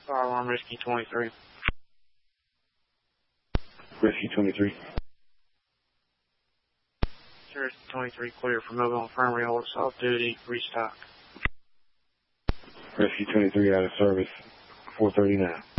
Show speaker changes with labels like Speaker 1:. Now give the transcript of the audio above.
Speaker 1: Fire alarm Rescue 23.
Speaker 2: Rescue 23.
Speaker 1: Rescue 23 clear for mobile infirmary, hold us off duty, restock.
Speaker 2: Rescue 23 out of service, 439.